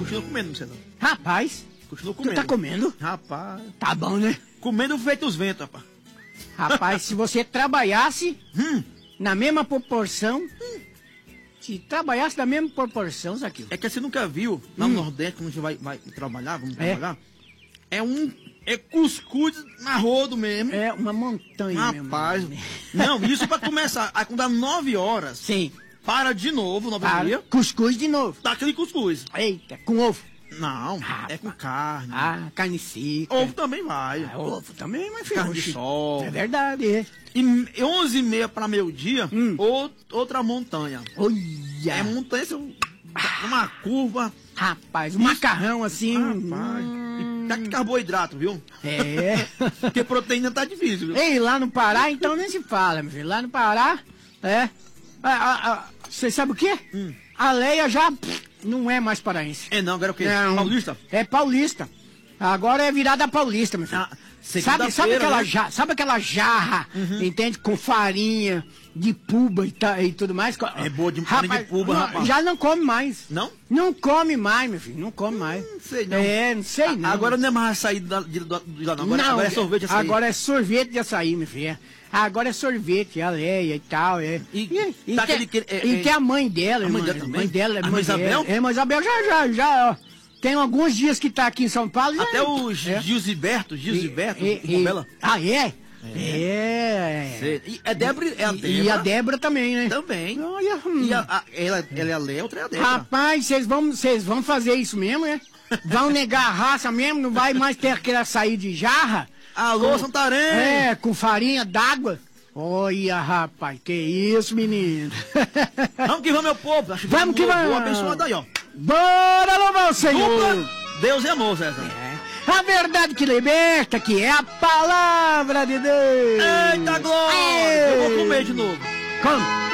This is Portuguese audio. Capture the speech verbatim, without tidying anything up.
continua comendo, César. Rapaz, Continua tu comendo. tá comendo? Rapaz. Tá bom, né? Comendo feito os ventos, rapaz. Rapaz, se você trabalhasse Hum, na mesma proporção, se trabalhasse na mesma proporção, Zaqueu. é que você nunca viu, lá Hum. no Nordeste, quando a gente vai, vai trabalhar, vamos É. trabalhar, é um... É cuscuz na rodo mesmo. É uma montanha mesmo. Rapaz. Não, isso pra começar. Aí quando dá nove horas, Sim. para de novo, nove Para. dias, Cuscuz de novo. tá aquele cuscuz. Eita, com ovo. Não, Ah, é com carne. Ah, carne seca. Ovo também vai. Ah, ovo também, mas filho. Carne de oxi. sol. É verdade, é. E onze e meia para meio-dia, Hum. ou- outra montanha. Olha. É montanha, assim, uma curva. Rapaz, o macarrão assim. Rapaz. hum, E tá com carboidrato, viu? É. Porque proteína tá difícil, viu? Ei, lá no Pará, então nem se fala, meu filho. Lá no Pará, é. Você sabe o quê? Hum. A Leia já pff, não é mais paraense. É não, agora é o quê? Não. Paulista? É paulista. Agora é virada paulista, meu filho. Ah, sabe, sabe, segunda-feira, aquela né? ja, sabe aquela jarra, entende? Com farinha de puba e, ta, e tudo mais? É boa de farinha de puba, não, rapaz. Já não come mais. Não? Não come mais, meu filho. Não come mais. Não sei não. É, não sei não. Agora não é mais açaí da- de, da- de lá, não. Agora, Não, agora é sorvete de açaí. Agora é sorvete de açaí, meu filho. É. Agora é sorvete, a Leia e tal, é. E- e, tá tem, aquele que- é- e é- tem a mãe dela, a mãe irmã. dela também? Mãe dela, A mãe mãe Isabel? dela. É, mãe Isabel já, já, já, ó. Tem alguns dias que tá aqui em São Paulo. já- Até o é. Gilziberto, Gilziberto, E- do e- Bombela. Ah, é? É. Sei. E a Débora é a E- Débora. E a Débora também, né? Também. Olha, hum. E a, a- ela, ela é a Léa, outra é a Débora. Rapaz, vocês vão, vocês vão fazer isso mesmo, né? Vão negar a raça mesmo? Não vai mais ter aquele açaí de jarra? Alô, Com- Santarém! É, com farinha d'água. Olha, rapaz, que isso, menino. Vamos que vamos, meu povo. Acho Vamos que vamos. Boa abençoada aí, ó. Bora louvar o Senhor. Dupla, Deus é amor, César. É. A verdade que liberta, que é a palavra de Deus. Eita, glória! Eu vou comer de novo. Come.